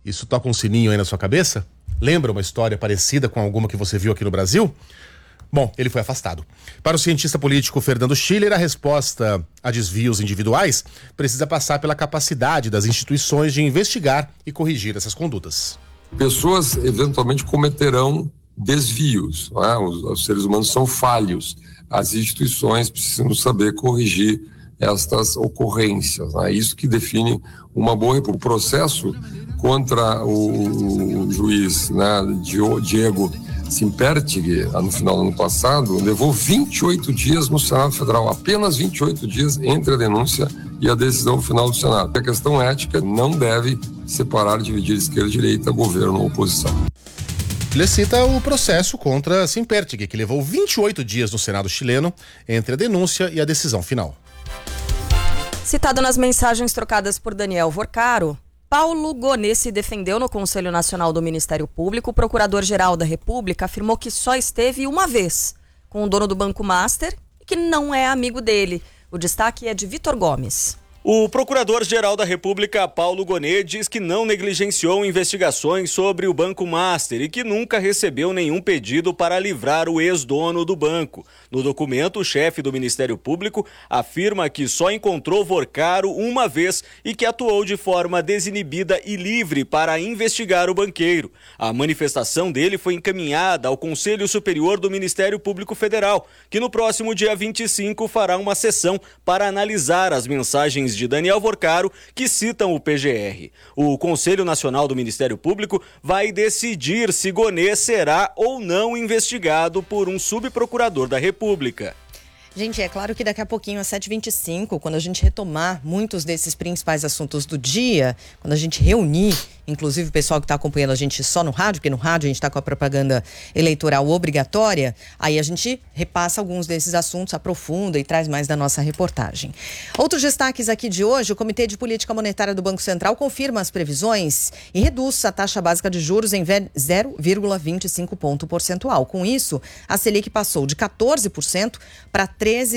Isso toca um sininho aí na sua cabeça? Lembra uma história parecida com alguma que você viu aqui no Brasil? Bom, ele foi afastado. Para o cientista político Fernando Schiller, a resposta a desvios individuais precisa passar pela capacidade das instituições de investigar e corrigir essas condutas. Pessoas eventualmente cometerão desvios, não é? Os seres humanos são falhos. As instituições precisam saber corrigir estas ocorrências. É isso que define uma boa... O processo contra o juiz, né, Diego Simpertig, no final do ano passado, levou 28 dias no Senado Federal, apenas 28 dias entre a denúncia e a decisão final do Senado. A questão ética não deve separar, dividir esquerda e direita, governo ou oposição. Ele cita o processo contra Simpertig, que levou 28 dias no Senado chileno entre a denúncia e a decisão final. Citado nas mensagens trocadas por Daniel Vorcaro, Paulo Gonet se defendeu no Conselho Nacional do Ministério Público. O Procurador-Geral da República afirmou que só esteve uma vez com o dono do Banco Master e que não é amigo dele. O destaque é de Vitor Gomes. O Procurador-Geral da República, Paulo Gonet, diz que não negligenciou investigações sobre o Banco Master e que nunca recebeu nenhum pedido para livrar o ex-dono do banco. No documento, o chefe do Ministério Público afirma que só encontrou Vorcaro uma vez e que atuou de forma desinibida e livre para investigar o banqueiro. A manifestação dele foi encaminhada ao Conselho Superior do Ministério Público Federal, que no próximo dia 25 fará uma sessão para analisar as mensagens de Daniel Vorcaro, que citam o PGR. O Conselho Nacional do Ministério Público vai decidir se Gonet será ou não investigado por um subprocurador da República. Gente, é claro que daqui a pouquinho, às 7h25, quando a gente retomar muitos desses principais assuntos do dia, quando a gente reunir, inclusive o pessoal que está acompanhando a gente só no rádio, porque no rádio a gente está com a propaganda eleitoral obrigatória, aí a gente repassa alguns desses assuntos, aprofunda e traz mais da nossa reportagem. Outros destaques aqui de hoje: o Comitê de Política Monetária do Banco Central confirma as previsões e reduz a taxa básica de juros em 0,25 ponto percentual. Com isso, a Selic passou de 14% para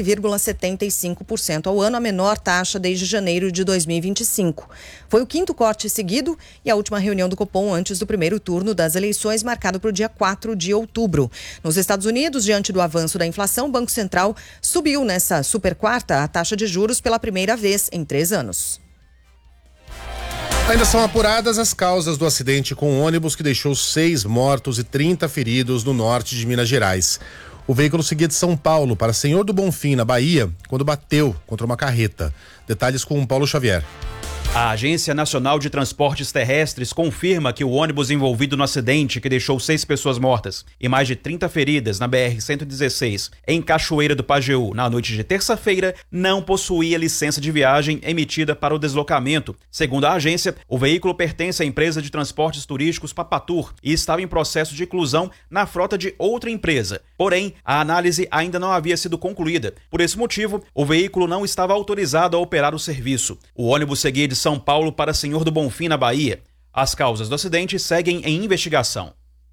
13,75% ao ano, a menor taxa desde janeiro de 2025. Foi o quinto corte seguido e a última reunião do Copom antes do primeiro turno das eleições, marcado para o dia 4 de outubro. Nos Estados Unidos, diante do avanço da inflação, o Banco Central subiu nessa super quarta a taxa de juros pela primeira vez em 3 anos. Ainda são apuradas as causas do acidente com um ônibus que deixou 6 mortos e 30 feridos no norte de Minas Gerais. O veículo seguia de São Paulo para Senhor do Bonfim, na Bahia, quando bateu contra uma carreta. Detalhes com Paulo Xavier. A Agência Nacional de Transportes Terrestres confirma que o ônibus envolvido no acidente, que deixou 6 pessoas mortas e mais de 30 feridas na BR-116, em Cachoeira do Pajeú, na noite de terça-feira, não possuía licença de viagem emitida para o deslocamento. Segundo a agência, o veículo pertence à empresa de transportes turísticos Papatur e estava em processo de inclusão na frota de outra empresa. Porém, a análise ainda não havia sido concluída. Por esse motivo, o veículo não estava autorizado a operar o serviço. O ônibus seguia de São Paulo para Senhor do Bonfim, na Bahia. As causas do acidente seguem em investigação.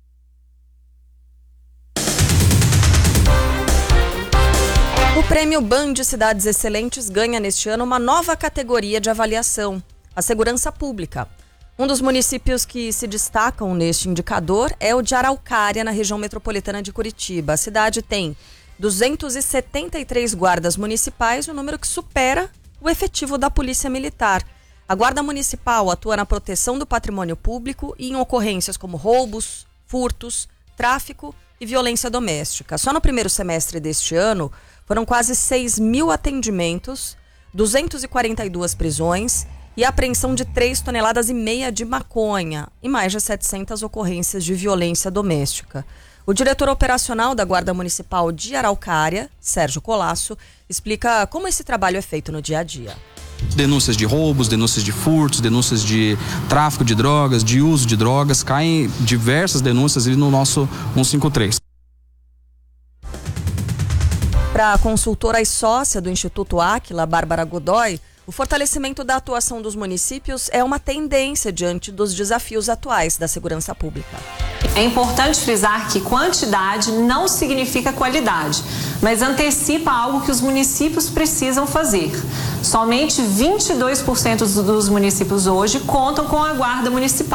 O Prêmio Band Cidades Excelentes ganha neste ano uma nova categoria de avaliação: a segurança pública. Um dos municípios que se destacam neste indicador é o de Araucária, na região metropolitana de Curitiba. A cidade tem 273 guardas municipais, um número que supera o efetivo da Polícia Militar. A Guarda Municipal atua na proteção do patrimônio público e em ocorrências como roubos, furtos, tráfico e violência doméstica. Só no primeiro semestre deste ano foram quase 6.000 atendimentos, 242 prisões e a apreensão de 3,5 toneladas de maconha e mais de 700 ocorrências de violência doméstica. O diretor operacional da Guarda Municipal de Araucária, Sérgio Colasso, explica como esse trabalho é feito no dia a dia. Denúncias de roubos, denúncias de furtos, denúncias de tráfico de drogas, de uso de drogas, caem diversas denúncias ali no nosso 153. Para a consultora e sócia do Instituto Áquila, Bárbara Godoy, o fortalecimento da atuação dos municípios é uma tendência diante dos desafios atuais da segurança pública. É importante frisar que quantidade não significa qualidade, mas antecipa algo que os municípios precisam fazer. Somente 22% dos municípios hoje contam com a Guarda Municipal.